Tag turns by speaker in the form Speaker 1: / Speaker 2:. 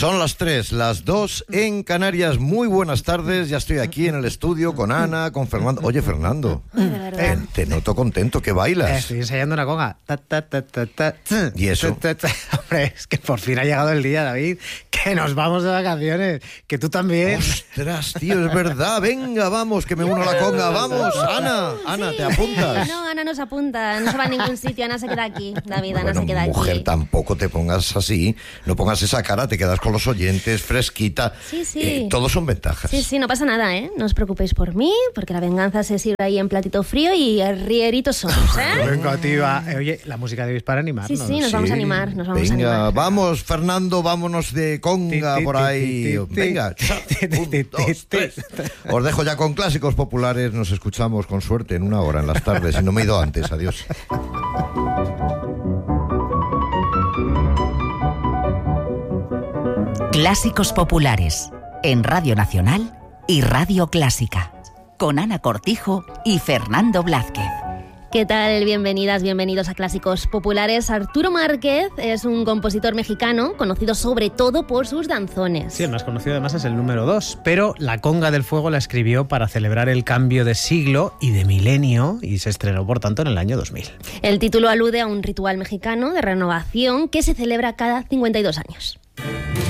Speaker 1: Son las 3, las 2 en Canarias. Muy buenas tardes. Ya estoy aquí en el estudio con Ana, con Fernando. Oye, Fernando, te noto contento. ¿Qué bailas?
Speaker 2: Estoy ensayando una conga.
Speaker 1: ¿Y eso?
Speaker 2: Hombre, es que por fin ha llegado el día, David, que nos vamos de vacaciones. Que tú también.
Speaker 1: Ostras, tío, es verdad. Venga, vamos, que me uno a la conga. Vamos, Ana,
Speaker 3: Sí,
Speaker 1: ¿te apuntas?
Speaker 3: No, Ana no se apunta, no se va a ningún sitio. Ana se queda aquí, David, Ana
Speaker 1: Bueno,
Speaker 3: se queda
Speaker 1: mujer,
Speaker 3: aquí.
Speaker 1: tampoco te pongas así. No pongas esa cara, te quedas con los oyentes, fresquita.
Speaker 3: Sí.
Speaker 1: Todos son ventajas.
Speaker 3: Sí, no pasa nada, ¿eh? No os preocupéis por mí, porque la venganza se sirve ahí en platito frío y rieritos somos, ¿eh?
Speaker 2: Venga, tía. Oye, la música de para animarnos.
Speaker 3: Sí, nos vamos a animar, nos vamos a
Speaker 1: Venga,
Speaker 3: animar.
Speaker 1: vamos, Fernando, vámonos de conga por ahí. Venga, 1, 2, 3. Os dejo ya con clásicos populares. Nos escuchamos con suerte en 1 hora en las tardes. Y no me he ido antes. Adiós.
Speaker 4: Clásicos populares en Radio Nacional y Radio Clásica, con Ana Cortijo y Fernando Blázquez.
Speaker 3: ¿Qué tal? Bienvenidas, bienvenidos a Clásicos Populares. Arturo Márquez es un compositor mexicano conocido sobre todo por sus danzones.
Speaker 2: Sí, el más conocido además es el número 2, pero La Conga del Fuego la escribió para celebrar el cambio de siglo y de milenio y se estrenó, por tanto, en el año 2000.
Speaker 3: El título alude a un ritual mexicano de renovación que se celebra cada 52 años.